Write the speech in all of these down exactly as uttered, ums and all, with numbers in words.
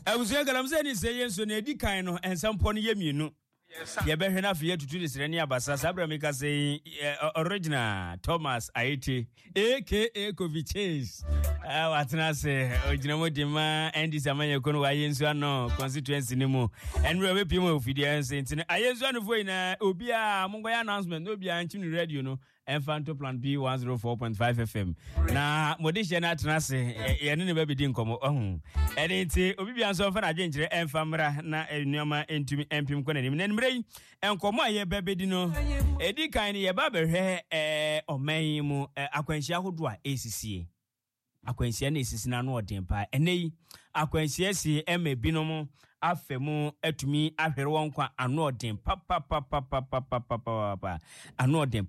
I was saying I'm saying say so na di kan no ensampo no yemienu. Ye behwe na afi tutu de srani abasa sabra meka say original Thomas Ayete aka Kovichase. Ah watna say original modima endi samanya kono wa yensu ano constituency ni mu. Enwe we pimo ofidie ense ntine ayensu ano foi na obi a mongo ya announcement no obi a nchim radio no Enfanto Plan B one oh four point five F M. Na modisha na atna say ye ne be bedi nkomo ohun. Eni nti obi bia nso fa na dwenkyere enfamra na enuama entumi empim kona nim. Na nimre enkomo aye bebedi no edi kan ne ye ba behwe eh oman mu akwanhia hodo a esisie. Akwanhia na esisi na no odempa enei akwanhia si ema binom afemu atumi ahwere won kwa ano odem pa pa pa pa pa pa pa pa pa ano odem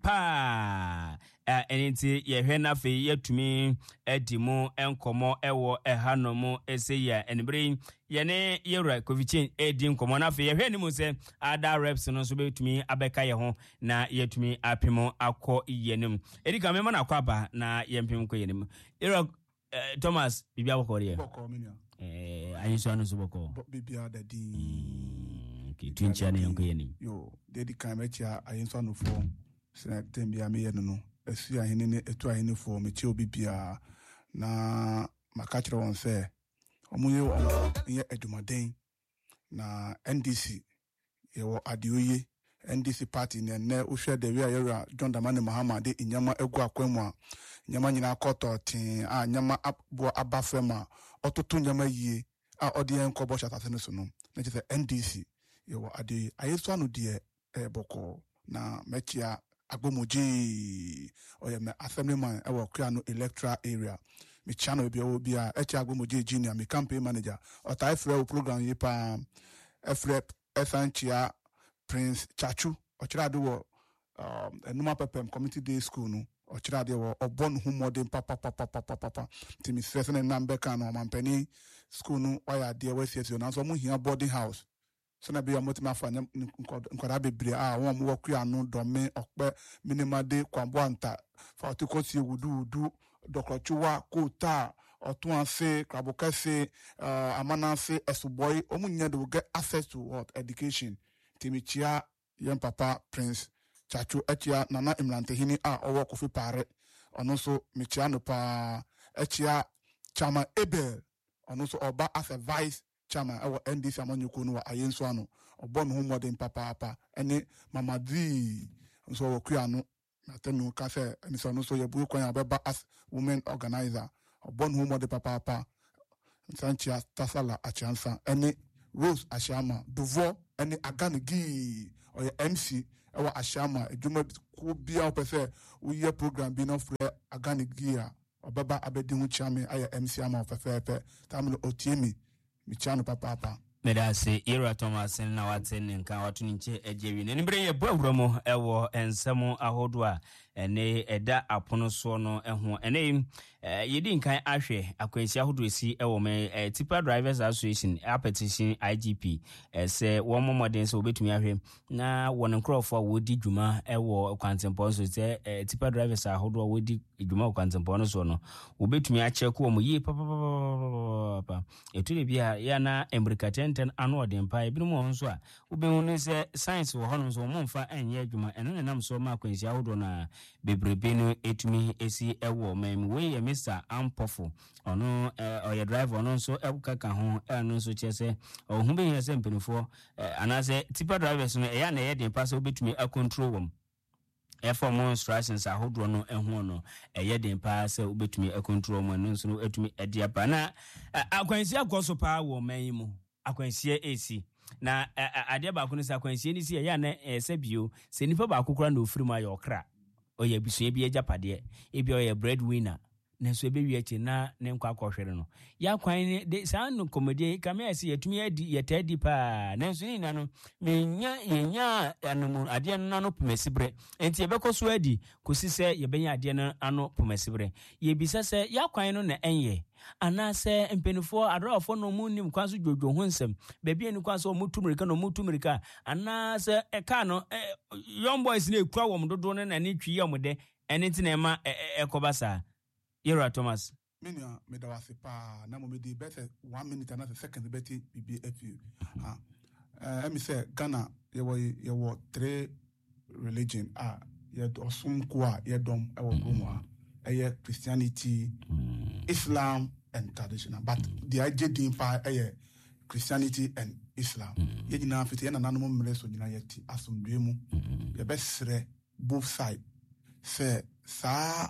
pa enenti ye hwe na fe yatumi edimu enkomo ewo ehanomo eseya enbre ye ne yewra Kovichin edi nkomo na fe ye hwe ni mu se ada reps no so betumi abeka ye ho na yatumi apemo akọ yenim edika mema na kwaba na yempem kọ yenim era Thomas bibia boko re boko minia eh ayiso anu so boko bibia da di ki twincha na yanko yenim yo dedi kan mecha ayiso anu fo se tembia me yenu no asu ahene ne etu ahene fo meche obibia na makachiro won se omuye ye edumaden na N D C ye wo adioye N D C party ne ne uhwe de we ayera John Dramani Mahama de inyama egu akwemu a nyama nyina akoto tin a nyama abo abafema ototo nyama yie a odi enkobo chatase no so no na je N D C ye wo ade ayeso anu de e boko na mechia agbomoji oye me assemblyman e wo kra no electoral area me channel bi o bia e cha agbomoji junior me campaign manager o ta efre program yi pa efre esanchia Prince Chachu ochirade wo um enuma pepem community day school no ochirade wo obon hu modern papa papa papa papa timi stress na nambe kan no mampani school no waya de we sieso na so mu hia boarding house so na be yo motima fa nkoda bebre a won mo wakua no dome okpe minima de kwambo anta fa otikosi wudu wudu dokrochuwa kota otuanse krabokase uh, amanase esuboy omunya de get access to what education Timichia yem papa Prince Chachu echia nana imlantehini a owo kofi pare ono so michia no pa echia chama Abel ono so oba as a vice chairman ewo N D C amanyuko no ayenso ano obon ho modern papa papa ene mama di so wo kua no atenu ka se eni so no so ye bu kwan abeba as women organizer obon ho modern papa papa Sanchia Tasala achansa ene Rose Ashama Duvo ene aganigi or M C ewa Ashama edwuma ko bia opese uye program bi no frɛ aganigi a obaba abedi hu chiame aye M C ama ofefefe tamno otiemi mi chano papa papa Meda se Era Thomas na watene nka watu nche ejewi ne nimbre ye bawura mo ewo ensamo ahodo a ene eda apono so no eho ene yedi nkan ahwe akwansi ahodo esi ewo me Tipa Drivers Association a petition I G P ese wo momoden se obetumi ahwe na won nkrofo wodi dwuma ewo kwantempo so se Tipa Drivers ahodo wodi dwuma kwantempo no so no obetumi a check wo mo yi papa papa etule bia ya na embrikate ten ano odempa ebinom won so a ubehunu se science wo hono so mo mfa enye adwuma eno ne nam so ma kwansi ahodo na bebrebe no etumi esi ewo mem we ye Mister Ampofo ono oye driver ono so ekaka ho eno so chese ohun be ye se mpenufo anase Tipa Drivers no eya na ye dempa so betumi a control wom efo mo instructions ahodo no eho no eye dempa se obetumi a control mo no so etumi edia pa na akwansi akoso pa wo man mu akwansie esi na ade ba kuno sa akwansie ni si ya na esebio se nipa ba akokora na ofiri ma ya okra oya bisua bi agapade e bi oya breadwinner na so ebe wiache na ne nkwa akohwere no ya kwan ne de san no komedie kamia si yetumi adi yetadi pa na so ni na no menya yenya anu ade no no pomesibre enti ebekọ so adi kosi se yebenya ade no ano pomesibre ye bisa se ya kwan no na enye anase mpenifo adrofo no munim kwanso dwodwo ho nsem bebi eni kwanso mutumirika no mutumirika anase eka no young boys na ekura wo mdodo no na ni twi yomde eni nti na ema ekobasa Era Thomas Minya me da wase pa na mo me di better one minute and a second beti bibi efu. Ha. Eh me say Ghana ye wo ye wo three religion ah ye osum ko a ye dom e wo gomwa. Eh Christianity, Islam and traditional. But the idea din pa eh Christianity and Islam. Ye nyina fiti ye na nanom mre so nyina ye ti asomdwe mu. Ye besre both side. Say sa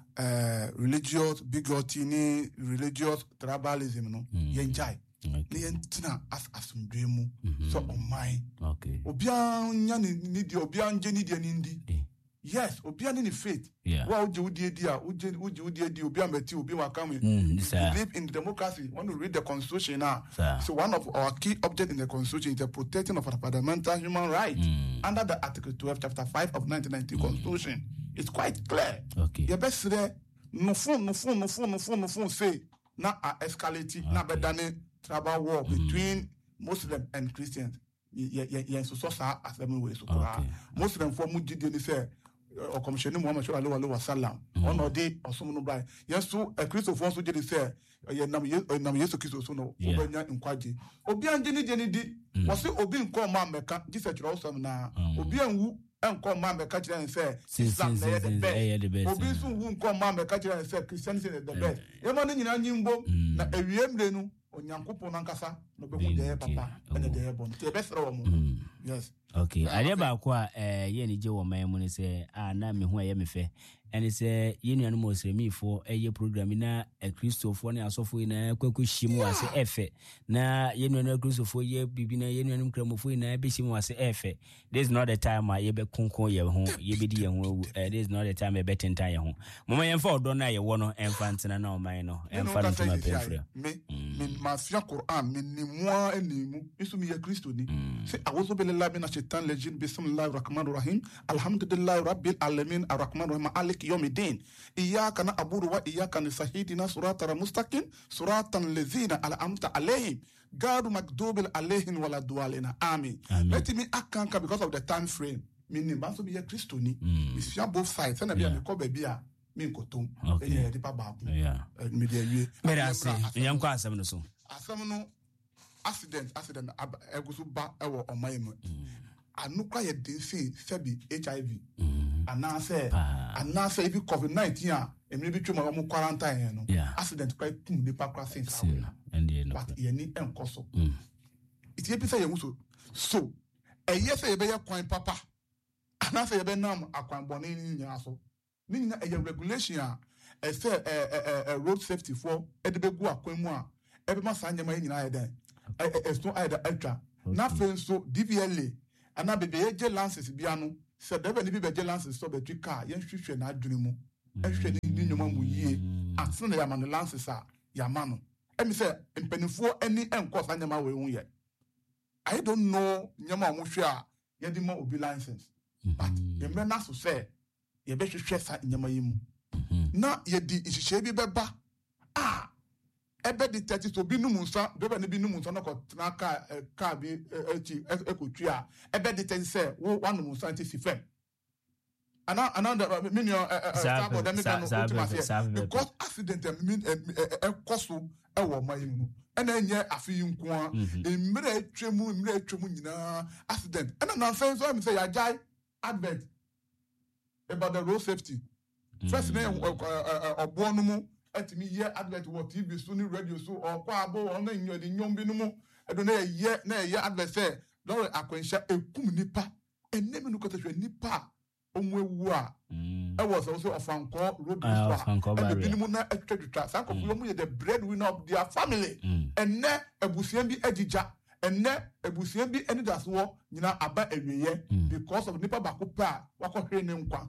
Uh, religious bigotry ni religious tribalism no mm. yenjai ni yentina as asumdwe mu so omai okay obia nya ni di obia nje ni di ni ndi yes obia ni faith yeah. wa uje udi di a uje uje udi di obia meti obi wa come mm, believe in democracy. Want to read the constitution now sir. So one of our key objects in the constitution is the protecting of our fundamental human rights mm. under the article twelve chapter five of nineteen ninety mm. constitution. It's quite clear. Okay. The best there, no phone, no phone, no phone, no phone, no phone. Say now are escalating. Now be done tribal war mm. between Muslim and Christians. Yeah, yeah, yeah. So so sa assembly way so. Muslim for mujidi ni say or commission Muhammad sallallahu alaihi wasallam. On ode osumu no bai. Yes, so a Christo for so jidi say yeah nam nam Yesu Christo so no. Obenya nkwaje. Obi anje ni jeni di. Was say obi nko ma meka. Jesus chira osam na. Obi anwu enko ma me ka kire en say Islam na the best obi so hu enko ma me ka kire en say Christianity is the best e ma no nyina nyimbo na ewiemre nu onyankopon nankasa no be hu de papa ene de bon te be sere wo mo yes okay ade ba ko a eh ye ni je wo man mu ni say ah na me hu aye me fe ene say ye nuanu mo sere mi fo eye program na e Christopher ne asofo na kwaku shimu ase efe na ye nuanu Christopher ye bibi na ye nuanu kramofo na be shimu ase efe. This is not the time ye be konkon ye ho ye be di ye ho this is not the time ye be tentan ye ho mama ye fa odo na ye wo no enfant na na o man no enfa no ma pefre me me ma fia Quran me ni moi enimu isu mi ye Christo ni se awozo bele labi na shaitan lejin bismillahir rahmanir rahim alhamdulillahi rabbil alamin arrahmanir rahim alik yawmiddin iyyaka na'budu wa iyyaka nasta'in siratal mustaqim siratal ladzina an'amta alaihim gadu makdubil alaihim wala dualina amen. Let me akanka because of the time frame meaning baso bi ye Christo ni mi fia both sides na bia me ko ba bia me nkotom e ye dipa ba ko me dia wie me da say yam ko asem no so asem no accident accident egusu ba e wo oman mu anukwa ye den say sabi H I V ana say ana say bi covid nineteen a emre bi twema mo quarantine no accident kwa tum nipa kwa sense but ye ni enkoso iti ebi say ye muso so eye say ye be ye kwan papa ana say ye be nam akwan bone ni nyina so ni nyina eye regulation a e say eh road safety for e de be gu akwan mu a e be ma sa nyama nyina ye den e so ai da atwa na fe so D V L A ana bebe ye je lances bia no se debe ni bebe je lances so be twi car ye hwehwe na adwene mu e hwehwe ni nyoma mu yie atse na ya ma no lances a ya ma no e mi se mpanifo ani enko sa nyama we hu ye I don't know nyama mo hwe a ye di ma obi license but ye me na so se ye be hwehwe sa nyama yi mu na ye di ihihye bi beba ah ebe di thirty so bi numu nsa bebe ne bi numu nsa no ko tena ka ka bi echi ekotwi a ebe di thirty say wo wanu nsa nti sifem ana ana minio stable dem no ultimate because accident mean ekoso e wo man mu ena enye afi nko a emre atwemu emre atwemu nyina accident ena na nfa so am say ya jai advert about the road safety first na obo no mu atimi ye advert wo T V so ni radio so or kwa abo on na nyo de nyom bi no mu edo na ye na ye advert say lori akwansha ekum nipa enemi no kotahwe nipa omwewu a e was also of Franco road and the minimum na atwatwa sanko fo mu ye the breadwinner of their family enne abusian bi agija enne abusian bi eni daso nyina aba awiye because of nipa bakopa wakohwe ne nkwa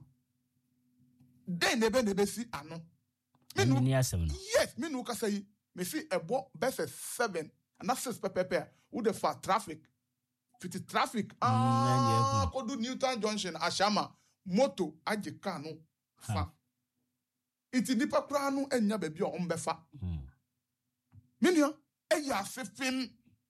den ne be ne be si ano Minu, yes, minu ka say me see a bo best seven and that's six pepe who the far traffic fifty traffic ah ko do Newton Junction Ashama moto aje car no fa iti nipa kra no enya ba bi o mbefa minu e ya fifin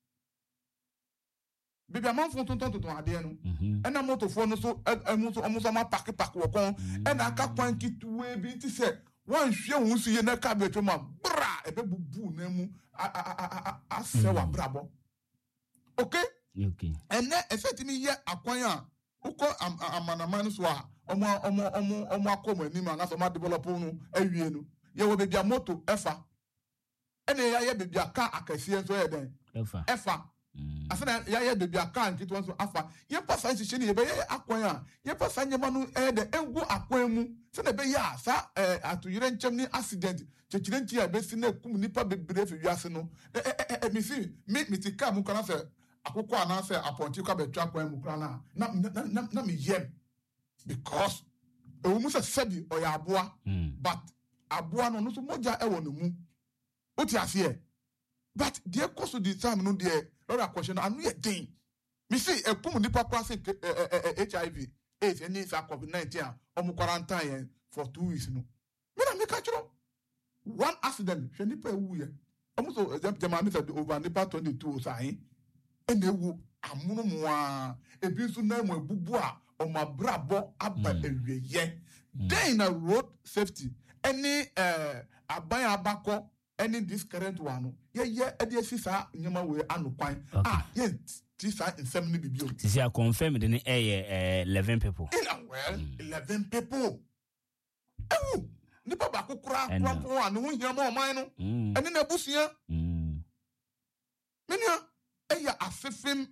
bibi amanfo tonton tonton ade no ena moto fo no so emu so omo so ma park park wo kon ena aka kwan kitwe bi ti se one share who see na ka be to ma bra e be bubu na mu a se wa brabo. Okay? Okay. And then effectively ye akwan a uko amanaman so a omo omo omo omo akomo ni ma na so ma develop no awie no ye wo bebia moto efa ene ya ye bebia ka akase so ye den Efa. efa asana ya ye bebia ka nkito so afa ye pasa nhihye ne ye be ye akwan a ye pasa nyema no e de engu akwan mu se na be ya sa atoyire nchem ni accident chechire nti ya be si na kum nipa bebre fe wiase no e mi si mi mitika mu kana se akoko anase aponti ka betwa kwan mu kra na na na na me yem because e wo mu se sebi o ya aboa but aboa no no so moja e wo no mu oti ase but the cost of the time no there other question anu ye den me see e kum nipa kwa se H I V AIDS any sa COVID nineteen o mu quarantine for two weeks no me na me ka chiro one accident hwe nipa ewu ye o mu so dem am say over nipa twenty-two so ahin ene ewu amuno mu a ebi nso na mu ebubu a o ma brabo aba ewieye then na road safety any eh aban abakọ any this current one ye ye e dey see sa nyema we anokwan ah ye ti sa nsem ni bibio ti say confirm de ne eh eleven people in a well mm. eleven people ewu ni baba kokura kwampo anu hu hia mo man no ene na busia mm menia eya afefem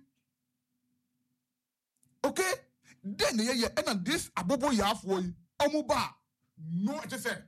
okay then ye ye e na this abobo yafo yi omuba no je say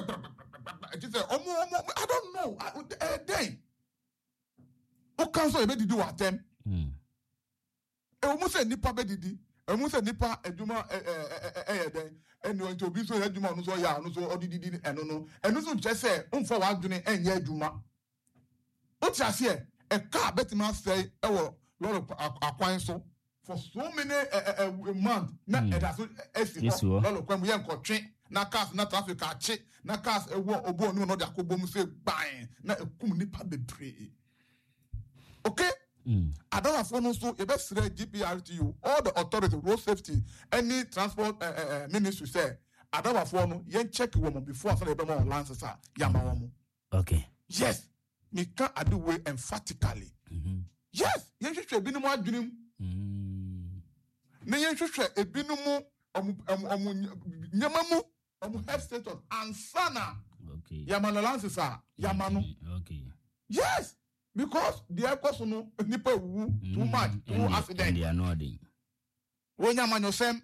I don't know. Uh, then, who cancel a baby do at them? I almost said Nipa Bedidi, I almost said Nipa Eduma, eh, then, and you want to be so Eduma, no so ya, no so Odidi, and no, and also just say, um, for one doing and ye Juma. What's I say? A car better must say, oh, lot of acquaintance for so many months. Not as a lot of when we have got train. Na cars na traffic a che na cars e wo obo no no de akobom say ban na ekum nipa bebre okay mm. Adana for no so e be sere G P R T U all the authority road safety any transport uh, uh, ministry say Adana for no yen check wo before so e be more lances ah ya ma wo okay yes me can adu way emphatically mm-hmm. Yes yen hwehwe bi no mo adwenem mm. Na yen hwehwe ebinu mu omu omu nyama mu omu health status ansana okay yamano lances are yamano okay yes because the aircraft no nipa wu too much too accident they are not doing when yamanyo sem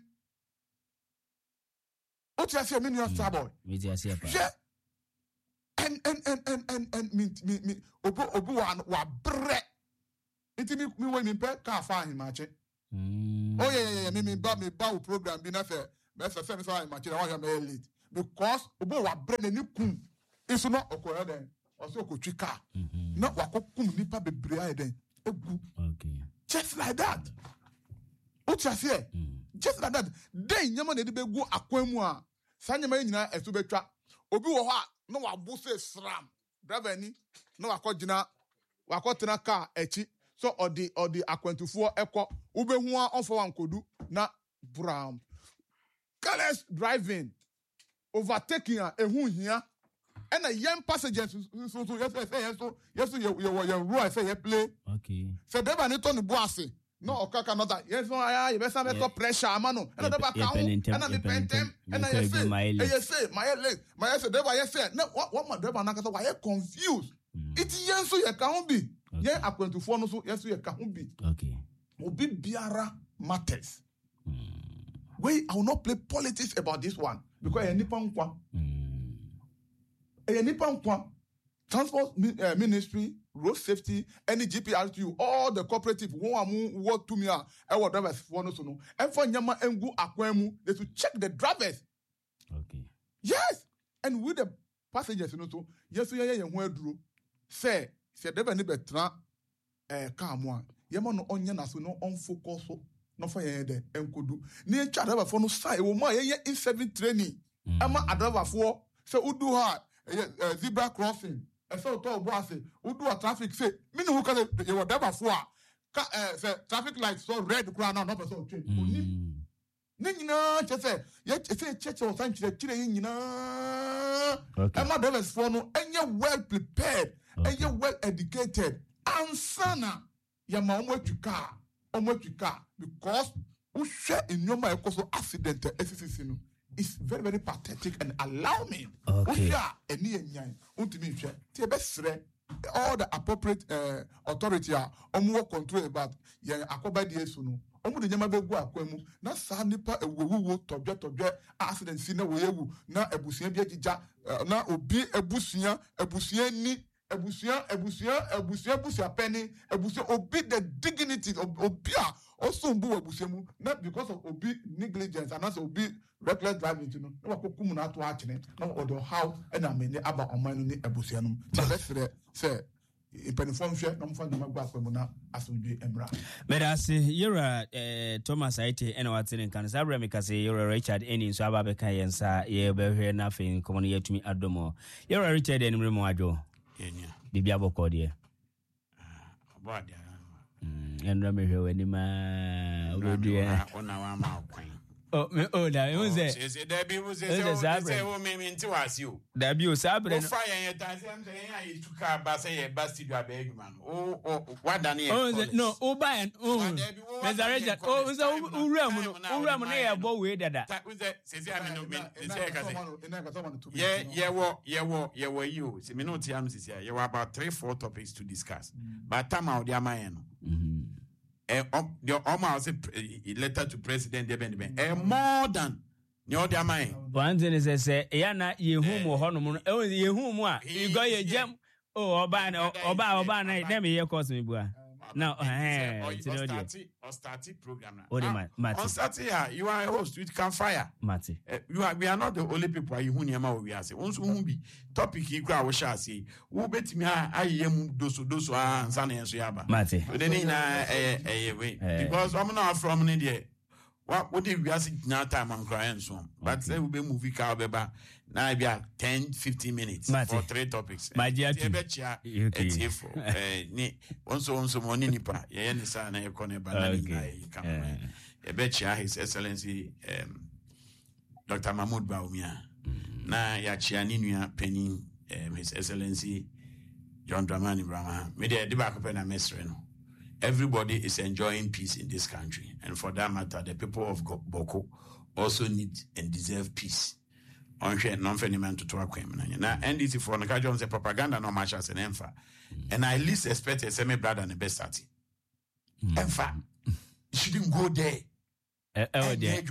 what you say me star boy me dey say pa and and and and and and me me me obo obo wa wa bre it me me when me pe ka fa hin ma che mm. Oh yeah yeah yeah me me ba me ba program bi na say me say say me say ma che na wa me late because obo wa bre na ni kun isu no okoya den o so ko twika na wa ko kum nipa bebre aye den egu okay just like that what you say just like that den nyama na de begu akwan mu a sa nyama nyina esu betwa obi wo ho a no wa bo say sram driver ni no wa ko gina wa ko tena car echi so odi odi akwantufo ekọ ubehu a onfo wankodu na brown careless driving overtaking a ehun hia and a young passengers so so yes yes so yes you you you rule say you play okay so they ba ni to ni bo ase no okaka not that yes no ah you better make pressure amano and they ba ka ho and na pentem and I say I say my leg my say they ba yes say no what my driver na ka say why confused it yen so you can be yen akwantufo no so yes you can be okay obi biara matters wait I will not play politics about this one because I nipa nkwa I nipa nkwa transport uh, ministry road safety any G P R T U all the cooperative won amu work to me ah e wo drivers for no so no and for nyama engu akwan mu they to check the drivers okay yes and with the passengers no so yes you ye ho aduro say say driver ni betra eh car mu a ye mo no onye na so no on focus so no for ye de enkodu ni twa driver for no sai wo ma ye in seven training ama driver for say udu ha zebra crossing e say to bo ase udu a traffic say me no ka ye wo driver for a say traffic light so red kura na no person change oni Nina, just say, yet, if a church or thank you, China, and my drivers for no, and you're well prepared, and you're well educated, and sana, your mom went to car, on what you car, because we share in your mind because of accident, it's very, very pathetic and alarming. Okay. And near Yan, ultimately, the best all the appropriate uh, authority are on more control about Yan Akobadi Suno. Omu de nyama begu akwemu na saa nipa ewuwu tobje tobje accident si na wewu na ebusuan bi agija na obi ebusuan ebusuan ni ebusuan ebusuan ebusuan ebusuan penny ebusuan obi the dignity of obi a also mbu ebusuan mu na because of obi negligence and also obi reckless driving you know na wakokum na ato achene na odo how na amene aba oman no ni ebusuan no na befre say Medasi, you're a Thomas Aite, and what's in Kansabra because you're a Richard Enning, so Ababeca and Sa, ye bear here nothing, come on here to me at Domo. You're a Richard and Remoajo, Bibiabo Cordia. And Ramiro, any man, on our mouth. Oh, oh, that was it. Debbie was a Sabre. Women to us, you. Debbie was Sabre. Fire at times, I took a bass, a bastard, a big man. Oh, oh, what done here? Oh, no, oh, by and oh, there's a regiment. Oh, was a Uram, Uram, boy, way that. That was it, says I mean, yeah, yeah, well, yeah, well, yeah, well, you. Seminotiams is here. You were about three, four topics to discuss. But time out, dear man. The almost a letter to President Deben, and more than your dear mind. One thing is, I say, Yana, you whom or Honor, oh, you whom you got your jam, oh, Obana, Obana, Obana, let me hear cause me, boy. Now, eh, or starting program. Oh, Matty, Satia, you are a host with Campfire. Matty, you are, we are not the only people who never we are. Once whom be topic you crowd shall say, who bet me I am those those and San and Siaba. Matty, because I'm not from India. What would we ask now time and crying soon? But they will be movie car beba. Now be at ten, fifteen minutes for three topics. My dear, I bet you it's here for also on some money nipa. Yeah, and son, I can banana. I bet you His Excellency Doctor Mahmoud Baumia. Na ya Chianinia penny His Excellency John Dramani Brahma. Media the back up and a mesreno. Everybody is enjoying peace in this country. And for that matter, the people of Boko also need and deserve peace. On share non-feniman to talk women. Now, N D C for Nakajon say propaganda no match as an emfa. And I least expect a semi brother and the best at it. Emfa, you shouldn't go there. There's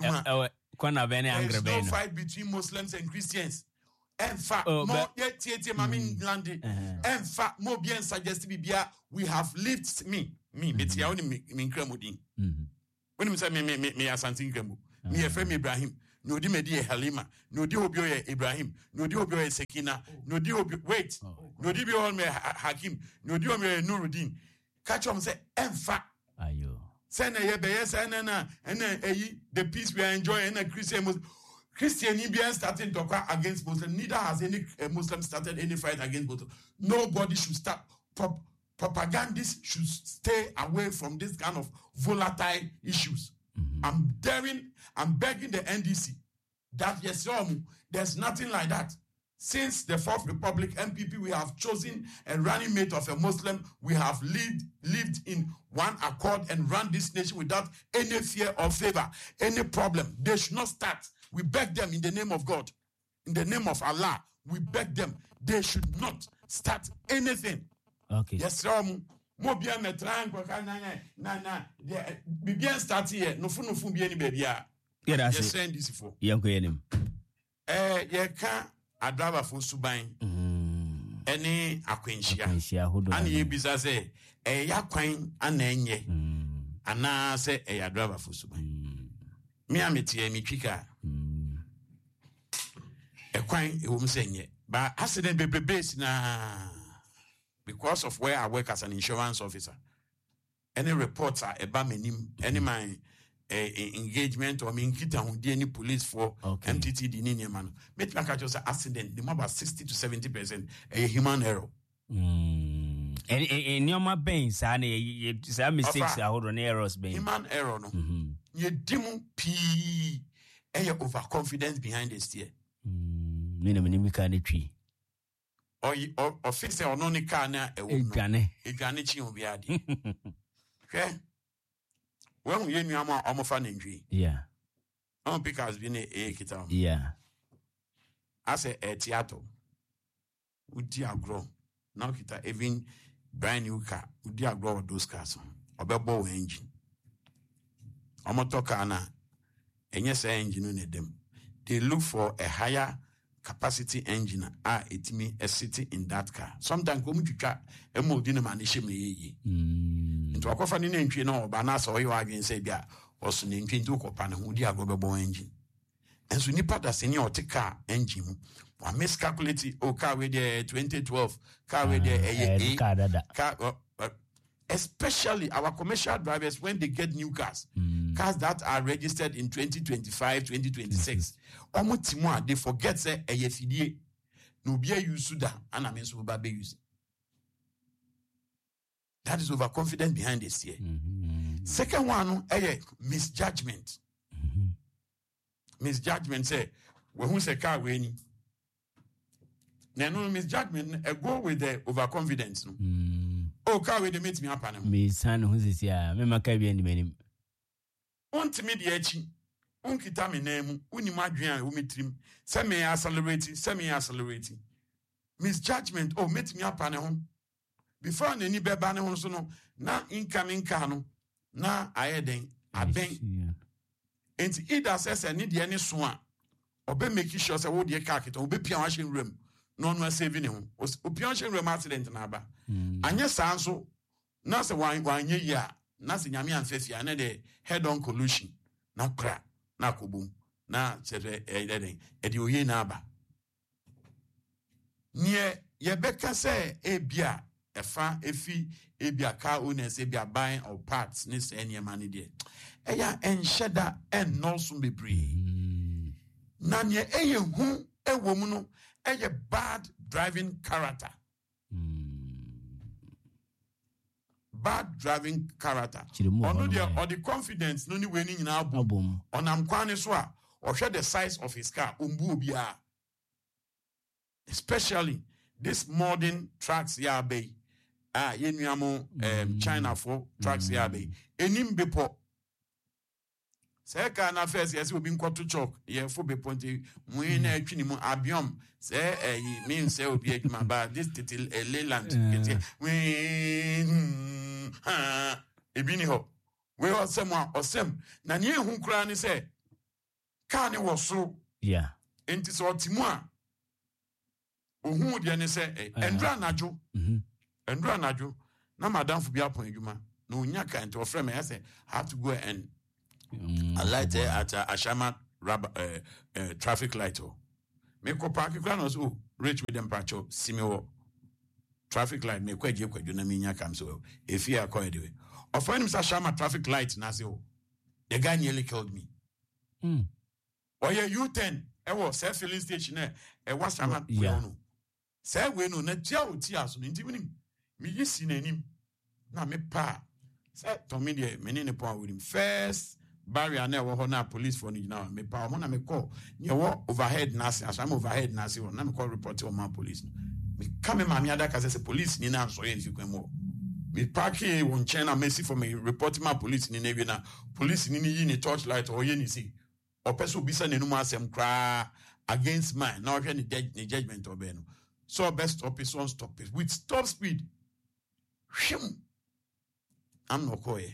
no fight between Muslims and Christians. Emfa, more yet, Mamin Landi. Emfa, more bien suggest bibia. We have lived me. Me, but you only mean Kremudin. When you say me, me, me, me, as something Kremu, me, a friend Ibrahim, no, di Media Halima, no, di Obio Ibrahim, no, di Obio Sekina, no, di Obio, wait, no, di Obio me Hakim, no, di Obio Nuruddin. Catch on say, Emfa. Ayo. Send a yes, and then the peace we are enjoying, and a Christian was. Christian Indian starting to talk against Muslims. Neither has any uh, Muslim started any fight against Muslims. Nobody should start. Prop, propagandists should stay away from this kind of volatile issues. Mm-hmm. I'm daring, I'm begging the N D C that yes, there's nothing like that. Since the Fourth Republic, M P P, we have chosen a running mate of a Muslim. We have lived, lived in one accord and run this nation without any fear or favor, any problem. They should not start. We beg them in the name of God, in the name of Allah. We beg them. They should not start anything. Okay. Yes, um, mo bia me tran kwa kana na na bi bia start here. No fu no fu bia ni baby a. Yes, send this for. Yanko yenim. Eh, ye ka adaba fo suban. Mm. Ene akwenhia. Akwenhia hodo. Ana ye bisa say, eh ya kwan ana enye. Mm. Ana say eh ya adaba fo suban. Mm. Me ametie me twika. A quine, it won't say, but accident be based na because of where I work as an insurance officer. Any reports are about me, any my engagement or me kita hundi any police for okay. M T T D nini man. Make like I just accident, the more about sixty to seventy percent a human error. Mm. And in your my brain, son, some mistakes are holding errors. Human error, no. ye dimu p eye overconfidence behind the steer. Mm, me na me ni ka ne twi. Or office or no ni car na e wo. Egane. Egane chi obi ade. Hwe. When you knew ama omofa nentwi. Yeah. On pick has been a kita. Yeah. As a theater. Udi agro. Now kita even brand new car. Udi agro those cars. Obebo engine. Omoto car na enye se engine no dem. They look for a higher capacity engine ah etimi a city in that car. Sometimes come twitwa emo di na manishe me yeye. Mm. Nti akofa ni nantwi na oba na so oyo adwen se bia oso nantwi nti ukopa na hudi agro bebo engine. Enso nipa da senior otika engine wa miscalculate o car with the twenty twelve car with the eh car dada. Car uh, uh, especially our commercial drivers when they get new cars. Mm. Cars that are registered in twenty twenty-five, twenty twenty-six. Omo timwa they forget say eye fidie no bia use da and I mean so ba be use. That is overconfidence behind this here. Mm-hmm. Second one, eye misjudgment. Mm-hmm. Misjudgment say when who say car we ni. No misjudgment, I go with the overconfidence. No? Mm. Oh, car we they meet me up on him. Me san who is ya me maka bi ni Unti me di echi. Unkita me name, uni madrian umitrim, send me accelerating, send me accelerating. Misjudgment, oh, meet me up on home. Before any bebane on so no, na incoming cano, na aeden, a bang. And either says I need any swan, or be making sure I would ye carket, or be pianching room, no one saving him, was pianching room accident in Abba. And yes, answer, Nasa wine, one year, nothing yammy and fifty, and a head on collusion, now crack. Na kubum na chere edede edi oye na aba nie ye beka say ebia efa efi ebia car owners ebia buying or parts ni say any money there eya ensheda en no so bebre na nie eye hu ewo mu no eye bad driving character. Bad driving character. Ono the or the confidence no ni we ni nyina abom. Onam kwane so a or share the size of his car umbu obia. Especially this modern trucks ya bay. Ah yenuamo um China for trucks ya bay. Enim bepo. Say ka na first yes obi nkoto chok ye fo bepo nti mu na atwini mu abiom say eh mean say obi adwuma ba this title a leyland we ah ebini ho we osem a osem na ne hu kura ni say ka ne wo so yeah enti so otimu a ohun de ne say endra najo mhm endra najo na madam fu bi apon adwuma na onya ka enti ofre me say have to go and mm, I light there at uh, Ashama rab, uh, uh, traffic light. Oh, me ko park granos. Oh, reach with them pacho. Simio traffic light. Me kwe je kwe juna minya kam so. If you are kwe anyway. Or for him Ashama traffic light na se oh. The guy nearly killed me. Mm. Or yeah, U ten. E wo say filling station eh. E was Ashama yeah. no. Say we no na tia o tia so. Nti minim. Mi yisi na nim. Na me pa. Say to me de me ne po with him first. Barrier na wo na police for ni na me pa mo na me call ye wo overhead na se asam overhead na se na me call report to man police me come ma me ada ka say police ni na so ye nsi kwan mo me park e won chen na mercy for me report ma police ni na wi na police ni ni yi ni torchlight or ye ni si o person bi sa nenu ma asem kra against mine na hwe ni judgment obe no so best stop is on stop it with stop speed him I'm no koye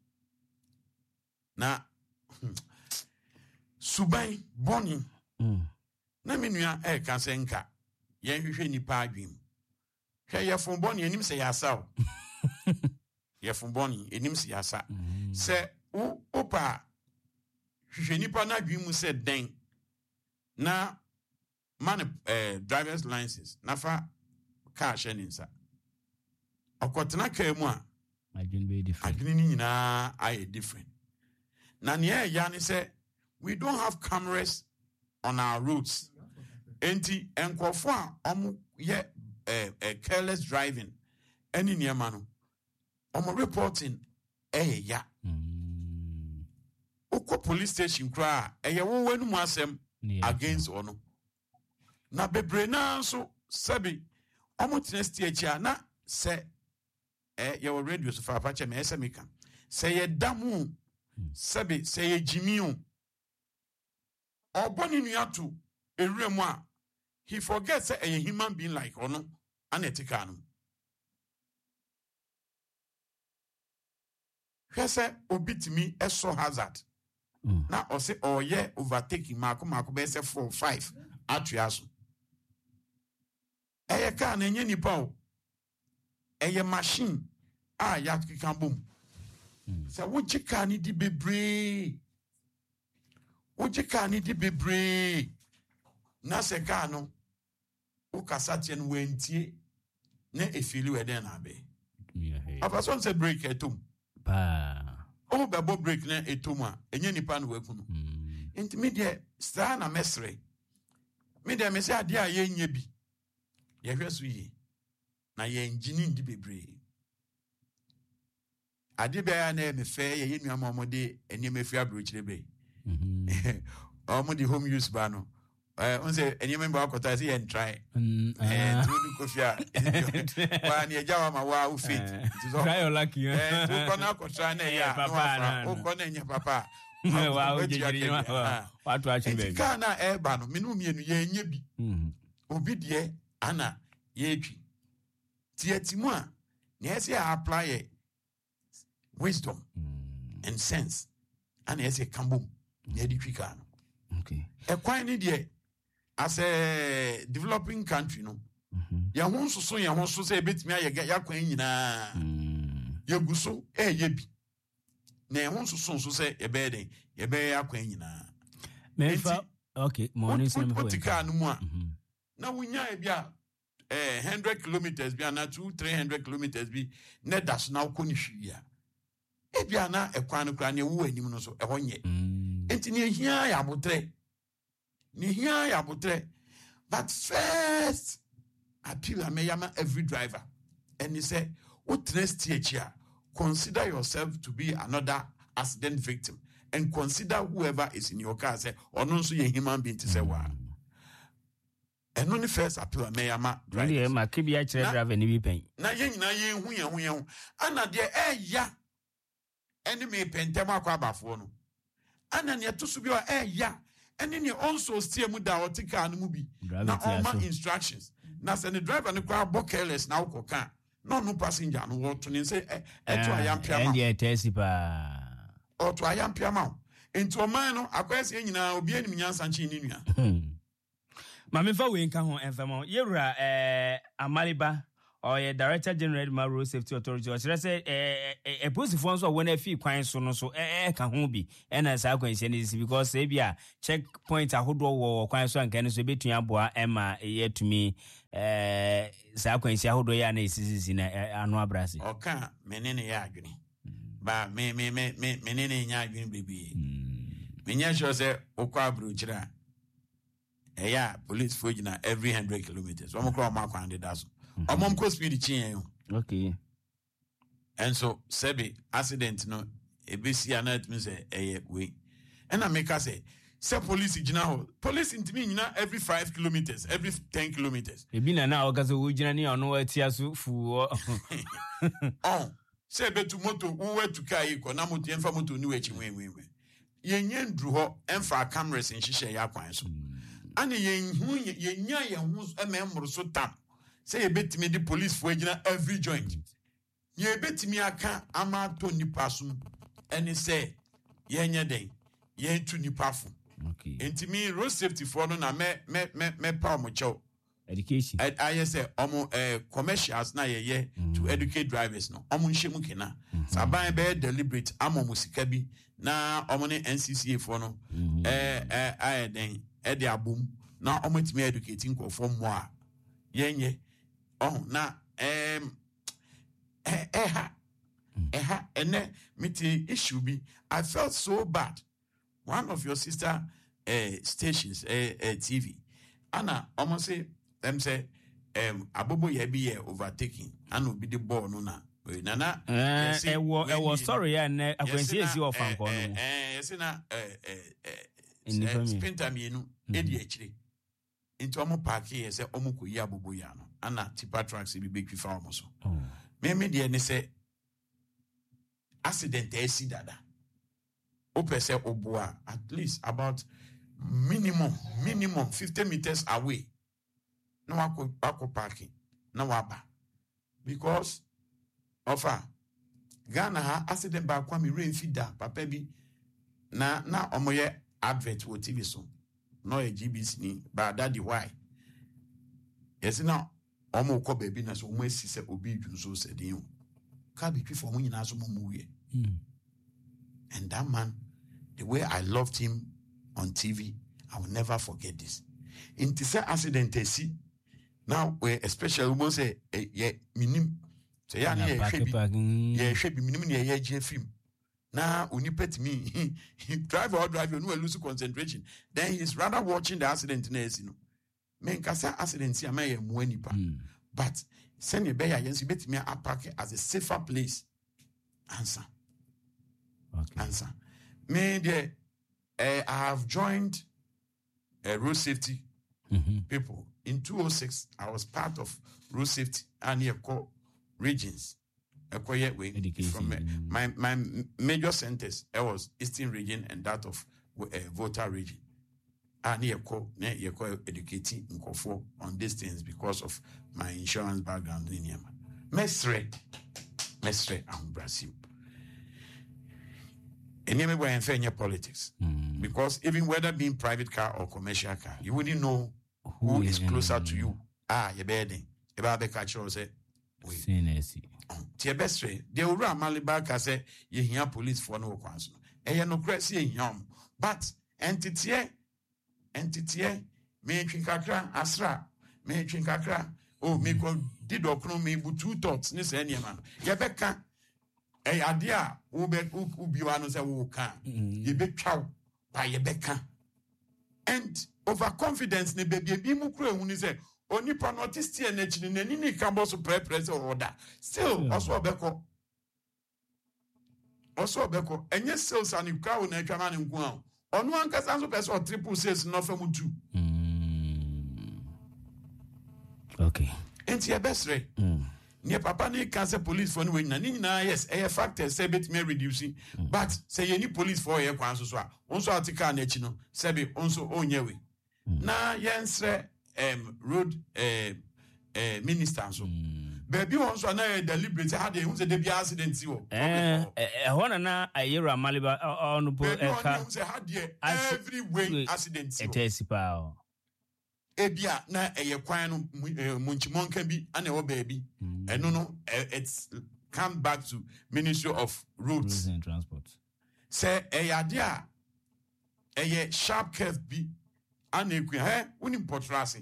na hmm. Subai boni mm. na menua e ka se nka ye hwehwe nipa adwem hwe ye fon boni enim se yasa o ye fon boni enim se yasa mm. se u opa hwehwe nipa na adwem mu se den na man eh, driver's license na fa car sheninsa okotena ka mu a adwin be different adwin ni nyina aye different. Na niye yani say we don't have cameras on our roads. Enti enkofo a omo ye eh, eh, careless driving any near manu omo reporting eh ya mm. wokɔ police station koraa ɛyɛ wo wanu mu asɛm against ono na bebre na so sɛbi ɔmo tena sti akyi a na sɛ eh yɛwɔ radio so fa pa kyɛ me ɛsɛ meka sɛ yɛ da mu sɛbi sɛ yɛ gyimi o ɔbɔ ne nua to ewura mu a he forgets sɛ ɛyɛ human being like ɔno ana ɛtika no hwɛ sɛ obi timi ɛsɔ hazard Mm. na ɔsɛ ɔyɛ overtaking maako maako bɛyɛ sɛ four five atua so ɛyɛ car na ɛnyɛ nipa o ɛyɛ machine a yɛakeka bom sɛ wogye car ne di bebree wogye car ne di bebree na sɛ car no wokasa teɛ no wantie na ɛfili wɛdɛn na abɛ afa sɛ sɛ break ɛtom paa o bɛbɔ break na ɛtom a ɛnyɛ nipa no waku no nti me deɛ saa na mɛsere me deɛ me sɛ adeɛ a yɛnyɛ bi yɛhwɛ so yie na yɛngyini ndi bebree adeɛ bɛyɛ na ɛyɛ mefɛ yɛyɛ nnuama ɔmode nneɛma afiri aborɔkyerɛ bɛ ɔmode home use ba no ɔn sɛ nneɛma ba wakɔtɔ sɛ yɛntrae nti wode kɔfi a waa ne agya wa ma waa wo fit try your luck nti wokɔ no akɔtra na ɛyɛ a na wafra wokɔ no ɛnyɛ papa a wow jejiri watu achi baby kaa na ɛba no me no mienu yɛnyɛ bi obi deɛ ana yɛtwi tiatimu a na yɛsɛ apply yɛ wisdom and sense ana yɛsɛ kambom na yɛde twi kaa no okay ɛkwan ne deɛ as a developing country no yɛn ho nsoso yɛn ho so sɛ ebetumi ayɛ yɛakwan nyinaa yɛgu so ɛyɛ bi na yɛn ho nsoso nso sɛ yɛbɛyɛ den yɛbɛyɛ akwan nyinaa mefa okay morning sɛ mefa tika no mu a na wonya bi a eh one hundred kilometers bi ana two three hundred kilometers bi na da so na wokɔ ne hwi a e bi ana ɛkwan no kra na ɛwo anim no so ɛhɔ nyɛ enti ne hia yɛ abotrɛ ne hia yɛ abotrɛ but first appeal ameyama every driver and he said what stage here consider yourself to be another accident victim and consider whoever is in your car say or no so you human being to say wa and only first appeal ameyama driver yeah ma kebi a chere driver ni bi pen na yen nyina yen hu yen hu yen ana de eh ya ene me pentem akwa abafo no ana ne to so bi o eh ya ene ne also steer mu da otika no mu bi na all my instructions na sɛ ne driver no kwa bɔ careless na wokɔ ka na ɔno passenger no wɔto ne sɛ ɛto ayampia ma ɛndeɛ tɛsi paa ɔto ayampia ma nti ɔman no akɔyɛ sɛ nyinaa obi anim nyansa nkye ne nua ma memfa wei nka ho ɛmfama yɛwura eh, Amaliba ɔyɛ Director General Ma Road Safety Authority ɔkyerɛ sɛ ɛposifoɔ nso a wɔn afi kwan so no so ɛka ho bi ɛna saa kwanhyia no si because ebi a checkpoint ahodoɔ wɔ kwan so anka no so ebetumi aboa ɛma yɛtumi ɛɛ saa kwanhyia ahodoɔ yɛ ana esisisi na ano abrase ɔka mene ne yɛ adwene ba me me me me mene ne nya adwene bebree menya sure sɛ okɔ aburokyire a ɛyɛ a police fo gyina every one hundred kilometers wɔn kɔ ɔmo akwan de da so ɔmo mko speed kyen okay and so sebi accident no ebesi anat me say ɛyɛ we ɛna make us say say police gyina hɔ police ntimi nyina every five kilometers every ten kilometers ebi na na ɔka sɛ wo gyina ne ɔno atia so fu oh say betu moto wo wetu car yi kɔ na moto emfa moto ni wechi wenwenwe yenye ndru hɔ emfa cameras nhyehyɛ ya kwan so ana yenhu yenya yenhu ememmoro so tam say yebetimi di police fo gyina every joint yebetimi aka ama to nipa so ene say yenye den yentu nipa fo okay entimi road safety for no na me me me me pa mo chew education I say omo eh commercials na yeye to educate drivers no omo nhemu kena saban be deliberate amo musika bi na omo ne N C C A for no eh eh aye den e de abom na omo timi educating ko for mo a yenye oh na em eh eh ha eh ha ene miti issue bi I felt so bad. One of your sister uh, stations uh, uh, T V Anna almost say them say um abobo ye be overtaking and will be the ball no na we nana eh e wo e wo story ya na akwansi esi of anko no eh yes na eh eh sprinter mienu e di akire into omo park here say omo koyi abobo ya no ana tipa trucks bi be twifa omo so me me de ne say accident e si dada o pese oboa at least about minimum minimum fifty meters away no wako wako parking na waba because of a Ghana ha accident ba kwa mi rain feeder papa bi na na omoye advert wo T V so no e G B C ni ba daddy why yes na omo ko baby na so omo esi se obi dwu so se den ka bi twi for mo nyina so mo mu wie and that man, the way I loved him on T V, I will never forget this. In this accident, see now, where especially women say, yeah, minim, say, yeah, yeah, yeah, should be minimum, yeah, yeah, film. Now, when you pet me, he drive or drive, you know, lose concentration. Then he's rather watching the accident. You know, men can say accident, see, I may have wenipa, but send your bear, yes, you bet me a park as a safer place. Answer. Okay. Answer. Me, the, uh, I have joined uh, road safety mm-hmm. people. In two thousand six, I was part of road safety and here called regions. From uh, my my major centers, I was Eastern region and that of uh, Volta region. And here called here called educating on these things because of my insurance background in Yemen. Mestre, Mestre, and Brazil. And you may in politics mm. because even whether being private car or commercial car, you wouldn't know who, who is closer mm. to you. Ah, you're bedding. About the catcher say, wait. Tia best way. They will run Malibaka say, you hear police for no council. And you no crazy in yum. But entity, entity, me chinkakra, asra, me chinkakra. Oh, me go did or me with two thoughts. This any man. Yabeka. Hey, adia, ube ubiwano se wuka. You be chow by your becca. And overconfidence ne baby be mukre when he said, only panotisti and nature in any campus of press order. Still, also beko. Also beko. And yes, sales and you crowd and come and go on. On one case, answer person or triple says nothing to. Okay. Ain't your best rate. Near papa ni cancer police for no na na yes a factor say bit me reducing but say any police for here kwan so so a onso article na chi no say be onso onye we na yensre um road eh eh minister so baby onso na deliberate how dey say dey be accident si wo eh eh hona na ayera maliba on po e ka every way accident si wo etesipa ebia na eye kwan no munchimonka bi ana wo baby eno no it's come back to Ministry of Roads and Transport say eyade a eye sharp curve bi ana eku he woni potrase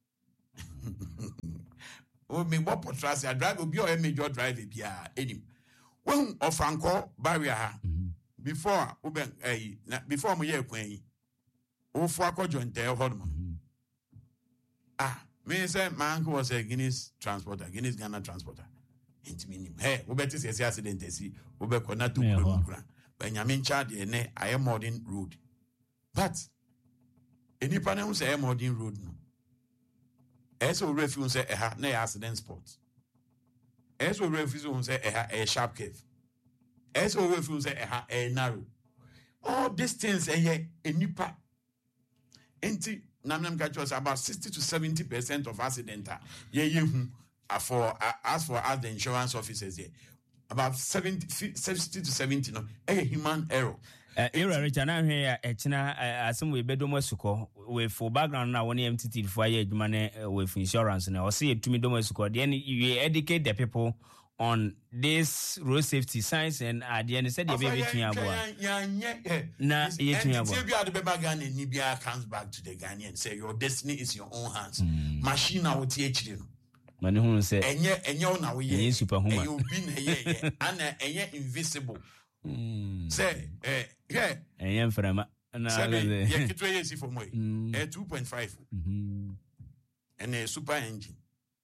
o me bo potrase a drive obi o major drive bia enim when ofanko barrier ha before oben eh before mo ye kwan yi o fo akojo nte hodmo ah, me say my uncle was a Guinness transporter, Guinness Ghana transporter. Into me, hey, we better say accident. See, we be connect to program. But you mean charge the ne I am modern road. But any panel say modern road no. As we refuse say a ne accident spot. As we refuse say a sharp curve. As we refuse say a narrow. All these things are a nipa. Enti Namnam catch about sixty to seventy percent of accidents. Yeah, yeah. For uh, as for as the insurance officers here, about seventy, sixty to seventy. No, a human error. Era Richard, I'm here. Echina, as we bedroom suko with for background now. One M T T for year money with insurance now. Or see it to me domo Then you educate the people on this road safety science and at the end said you be between abo na ye tun abo if you are the Ghana Nibia comes back to the Ghanaian say your destiny is your own hands mm. machine na what H D no mani hu say enye enye na we ye superhuman you be na ye and enye invisible say eh yeah enye mframa na ye kitwe ye si for mo eh two point five and a super engine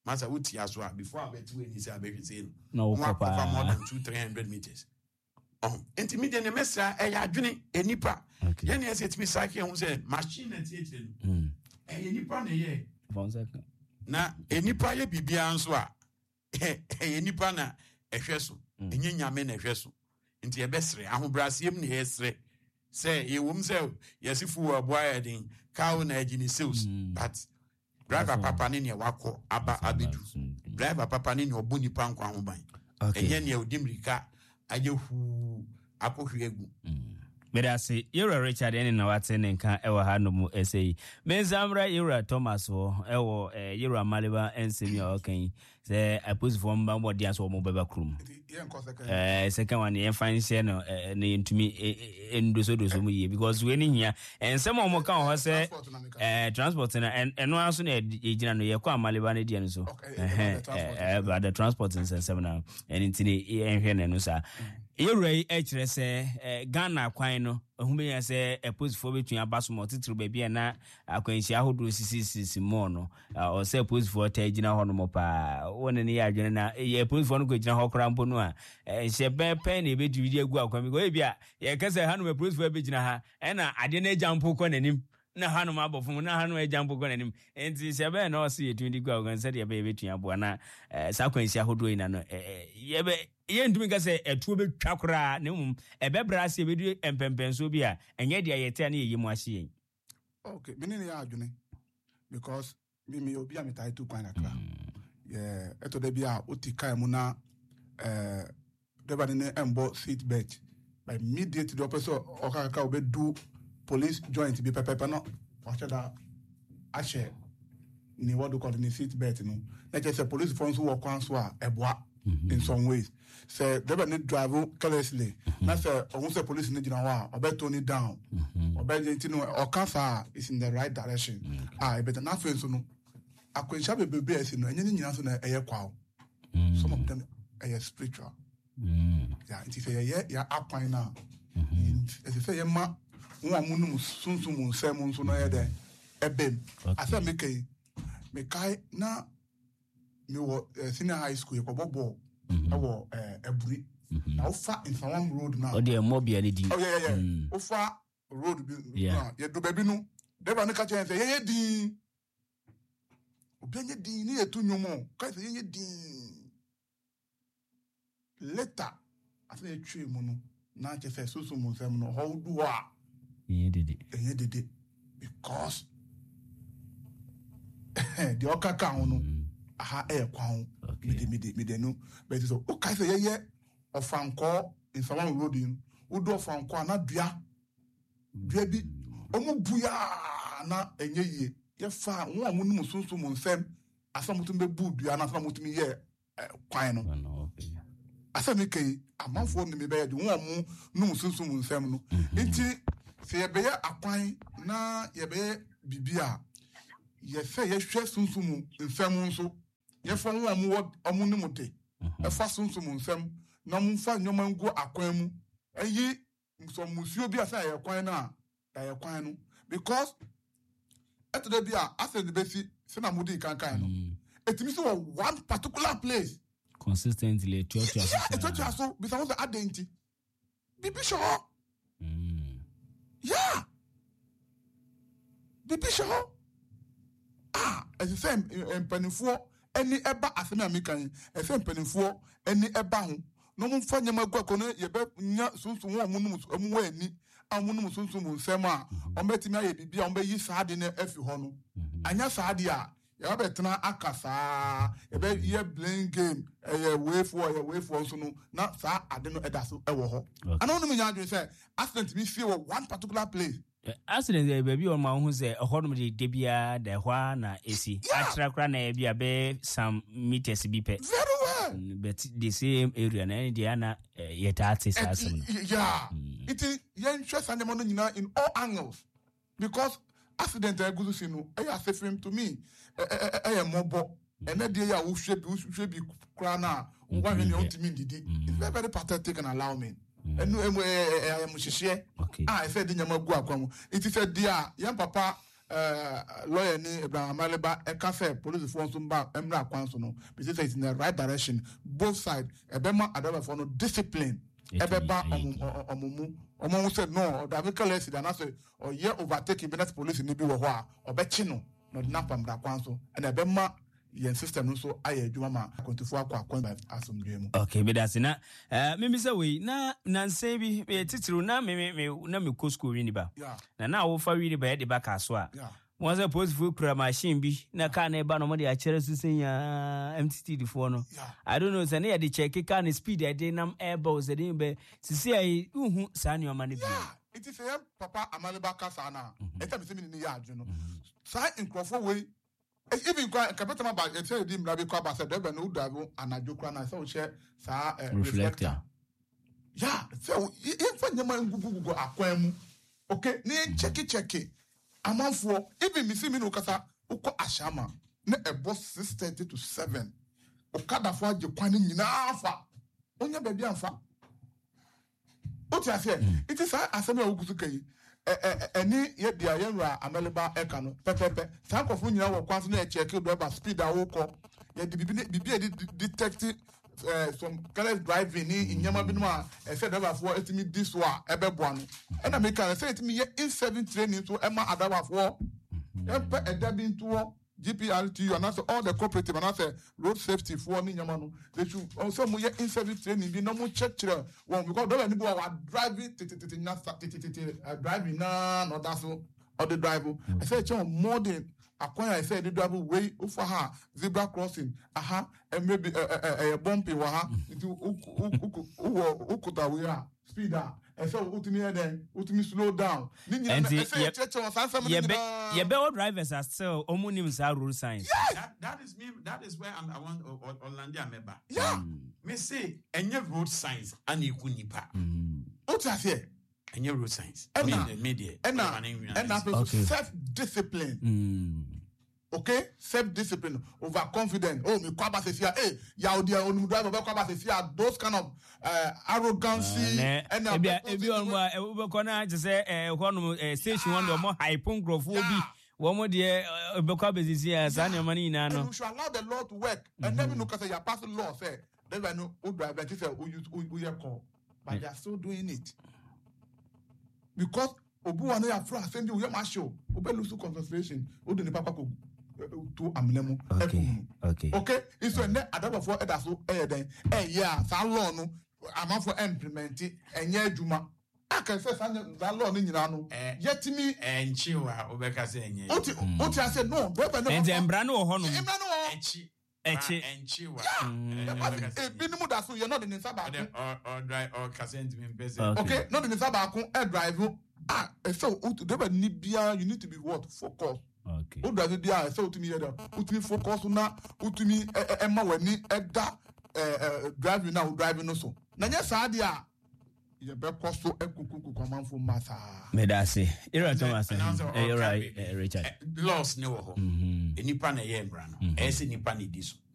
Master uti aswa before I bet when he say I say no cover more than two three hundred meters. Oh, intermediate ne messa e ya adwene enipa. Ye ne say timi sake hu say machine na tie tie no. E enipa na ye. One second. Na enipa ye bibia nso a e enipa na ehwe so. Enye nyame na ehwe so. Nti e besre ahobrasiem ne yesre. Say ye wom say yesifu aboa edin cow na agini sales but driver papa ne ne wako aba abedu. Driver papa ne ne obuni pa nkwa ho ban. Enye ne odimrika aye hu akohwegu. But I say, you're a Richard and Watson and can ever had no more essay. Menzamra, you're a Thomas or you're a Maliba and Senior. Okay, say I put from Bambo Dias or Mobile Crum. Second one, and fine channel name to me in the Sodo because when in here and some of Mokan say transport and and no answer, Ejana, you come Malibanian so about the transport and seven and into the Henry. Yere echere se Ghana kwan no ohume ya se eposifo betun abaso titiri baabi na akwansi ahodo sisi sisi mo no o se eposifo ta gina ho no mo pa wona ne ya adwene na ye eposifo no ko gina ho kra mpo no a hye be pen na be dividi agu akwan bi ko e bia ye kase ha no eposifo be gina ha e na ade na jampo ko nanim na ha no mabofo na ha no jampo ko nanim enti hye be na o se yetundi gu akwan se de be betun abo na sa akwansi ahodo ina no ye be ye ndumi ka se etuo betwa kora na mum ebebra se bedu empempenso bi a enye dia yete na yeyimu ahye yen. Okay, mini ne ya adwene because me me obi am tai tu kwan akra. Yeah, eto de bia otika mu na eh deba ne embo seat belt. By immediate the person okaka obedu police joint bi pepepe no. Wacha da ahye ni what do call the seat belt no. Na je say police phones wo kwan so a eboa in some ways. Say they never need drive carelessly. Now say almost the police need to or better tone it down. Or better you know or cancer is in the right direction. Ah, better not feel so no. I can share baby as you know, and you know a qual. Some of them are spiritual. Yeah, it is a yeah, yeah, up by now. As you say, ma, one moon soon soon sermon so no there. A bim. I said, make a make I now. Me wo senior high school ko bobo e wo Eburi na ofa in Sawam road now o de mobile ni di oh yeah yeah yeah ofa road bi na ye do baby no de ba no ka chen say ye din obi anye din ni etu nyomo ka say ye din later after e twi mu no na che say so so mu nsem no how do a ye dede ye dede because the okaka no aha e kwan mede mede mede no but so o kai say ye ofanko in Sawam road in wo do ofanko na dua dua bi omo buya na enye ye ye fa won amu num sunsun mu nsem asamutum be bu dua na asamutum ye kwan no asami kai amanfo no me be de won amu num sunsun mu nsem no enti se ye be ye akwan na ye be bibia ye fe ye hwe sunsun mu nsem nso ye fa won amu amu num de e fa sunsun mu nsem na mu fa nyoma ngu akwan mu eyi so musuo bi asa ye kwan na ye kwan no because eto de bia asa de besi se na mudi kan kan no etimi so one particular place consistently church yeah, yeah, church aso bi sa won identity bibi sho mm yeah bibi sho ah as the same empanifo any eba asemi american e same empanifo any eba ho no mo fa nyama gwa kono ye be nya sunsun wo mo num mo wa ani amunum sunsun mo nsem a o betimi aye bibia o be yi saade na afi ho no anya saade a ya betena akasa e be ye playing game e ye way for ye way for so no na sa ade no edaso e wo ho ana no nya adwe say accident bi fie wo one particular place accident e baby on ma hu say e ho no de debia de hwa na esi atrakra na e bia be some meters bi pe very well but the same area na dey na yet artist asem yeah mm. It is yen stress and no nyina in all angles because accident e guzu si no e ya sefim to me e e mobo and na dey ya wo hwe bi wo hwe bi kra na wo hwe ne ontimi ndidi it's very very pathetic and alarming enu emu e am hihye ah I said nyama gu akwa mu it is said dia yan papa lawyer ni Abraham Amaleba eka say police force mba emra kwanso no be say it's in the right direction both side ebema adaba for no discipline ebeba omumu omumu said no the vehicle is and say or year overtaking business police ni bi wo ho a obechi no no napam da kwanso and ebema yen system no so aye adwuma ma twenty-four akwa akwa asomdwe mu. Okay, me that's na eh me me say we na nanse bi titiru na me me na me ko school ni ba. Yeah. Na na wo fa wi ni ba de ba ka so a. Yeah. Wọ́n sẹ́ post full kura machine bi na car na eba no mo de akere so senya M T T di fo no. I don't know say na de check car na speed e dey nam airbow say dey be sisi ai uhu sa ni o ma ne bi. It is a Papa Amaleba kasa na. Eta me se me ni ya adwo no. Sa nkrofo we even kwa kapeta ba e tell di mra bi kwa ba say dey be no drive anajo kwa na say o che sa reflector. Yeah, so if for nyama ngugugu akwan mu. Okay, ni check check. Amanfo even me see me no kasa uko ashama na ebo six thirty to seven okada fo age kwan nyina afa onya ba bia mfa o ti ase it is asem a wukusu kai eh eni ye dia ye nra Amaleba eka no pepepe san kofo nyina wo kwan so na check driver speed a wo ko ye di bibi bibi detect Uh, some careless driving in Yama Binma, I said, ever for it me this war, ever one. And I make I say it me in seven training to Emma Adaba for a dabbing to G P R T, and also all the cooperative and I say road safety for me, Yamano. They should also in seven training be no more check one because don't anybody driving driving now, or that's all the driver. I said, more than Akwan I said the driver way over her zebra crossing aha and maybe a bumpy wa ha into ukuta we are speed up and so ultimately then ultimately slow down and yeah be all drivers are still omunim sa road signs. That, that is me that is where I'm, I want Orlando Ameba. Yeah. Me say any road signs and ikunipa. What I say? Any road signs. And the media. And and self-discipline. Mm. Okay? Self-discipline. Overconfident. Oh, me kwaba se fia. Hey, ya odi onu driver be kwaba se fia. Those kind of uh, arrogancy. And ebi ebi on wa e be kona je say eh hono station one do mo hype ngrofo bi. Wo mo de be kwa bezisi ya sa ne mani na no. And you should allow the law to work. And then you know say you pass the law say. Then I know who driver say who use who you call. But they are still doing it. Because obu wanu ya fra send you ma show obe lose concentration o de ni papa ko to amlemu okay okay okay iso ene adaba for eda so eh den eh ya sa law no amafo implement enye adwuma aka say sa law no nyina no yetimi enchiwa obeka say enye oti oti ase no brother no ente embra no ho no embra no enchi echi enchiwa e binimu da so you know the nsa ba or or drive or kasent me pese okay no the nsa ba ko e drive ah so they ni bia you need to be what focus okay o drive bia so to me head to me focus na to me e ma wani e da eh driving now driving no so na nya sa dia ye be koso ekukuku kwamanfo masa me da say ira Thomas eh right Richard loss ne wo ho enipa na ye mbra no e se nipa ne di so